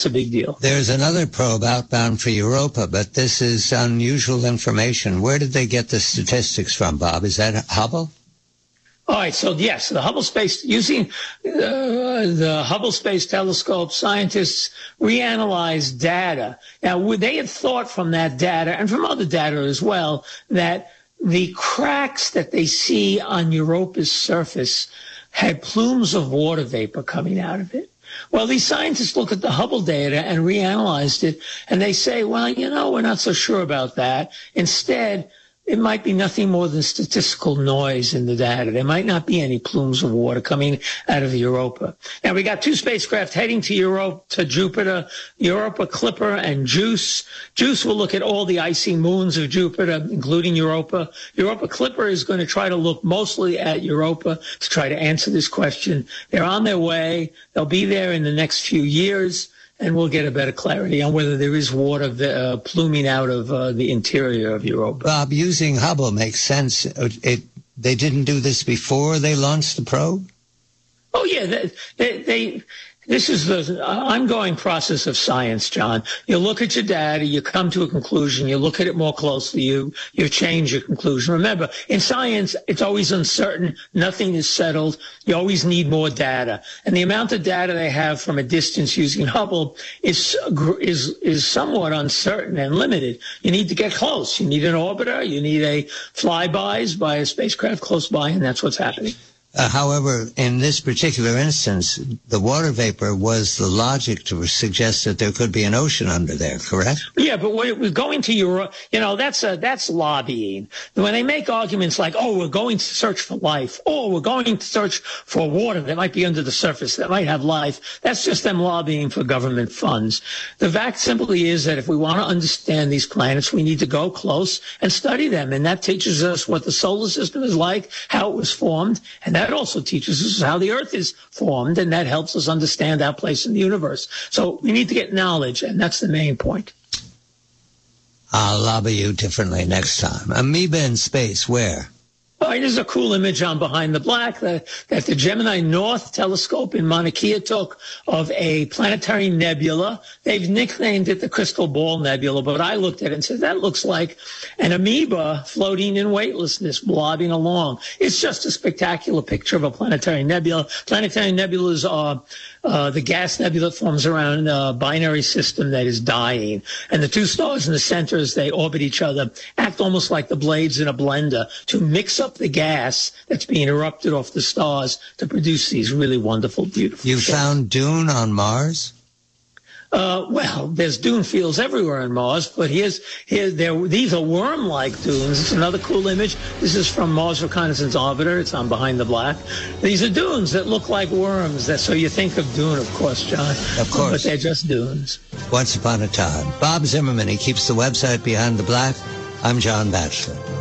a big deal. There's another probe outbound for Europa, but this is unusual information. Where did they get the statistics from, Bob? Is that Hubble? All right, so yes, the Hubble Space, using the Hubble Space Telescope, scientists reanalyzed data. Now, they had thought from that data, and from other data as well, that the cracks that they see on Europa's surface had plumes of water vapor coming out of it. Well, these scientists look at the Hubble data and reanalyzed it, and they say, well, we're not so sure about that. Instead, it might be nothing more than statistical noise in the data. There might not be any plumes of water coming out of Europa. Now, we got two spacecraft heading to Jupiter, Europa Clipper and JUICE. JUICE will look at all the icy moons of Jupiter, including Europa. Europa Clipper is going to try to look mostly at Europa to try to answer this question. They're on their way. They'll be there in the next few years, and we'll get a better clarity on whether there is water pluming out of the interior of Europa. Bob, using Hubble makes sense. They didn't do this before they launched the probe? Oh, yeah. This is the ongoing process of science, John. You look at your data, you come to a conclusion, you look at it more closely, you change your conclusion. Remember, in science, it's always uncertain. Nothing is settled. You always need more data. And the amount of data they have from a distance using Hubble is somewhat uncertain and limited. You need to get close. You need an orbiter. You need a flybys by a spacecraft close by, and that's what's happening. However, in this particular instance, the water vapor was the logic to suggest that there could be an ocean under there, correct? Yeah, but when it was going to Europe, that's lobbying. When they make arguments like, oh, we're going to search for life, or we're going to search for water that might be under the surface, that might have life, that's just them lobbying for government funds. The fact simply is that if we want to understand these planets, we need to go close and study them. And that teaches us what the solar system is like, how it was formed, and that also teaches us how the Earth is formed, and that helps us understand our place in the universe. So we need to get knowledge, and that's the main point. I'll lobby you differently next time. Amoeba in space, where? All right, this is a cool image on Behind the Black that the Gemini North telescope in Mauna Kea took of a planetary nebula. They've nicknamed it the Crystal Ball Nebula, but I looked at it and said, that looks like an amoeba floating in weightlessness, blobbing along. It's just a spectacular picture of a planetary nebula. Planetary nebulas are the gas nebula that forms around a binary system that is dying. And the two stars in the center, as they orbit each other, act almost like the blades in a blender to mix up the gas that's being erupted off the stars to produce these really wonderful, beautiful You shapes. Found dune on Mars? Well, there's dune fields everywhere on Mars, but these are worm-like dunes. It's another cool image. This is from Mars Reconnaissance Orbiter. It's on Behind the Black. These are dunes that look like worms. So you think of Dune, of course, John. Of course. But they're just dunes. Once upon a time. Bob Zimmerman, he keeps the website Behind the Black. I'm John Batchelor.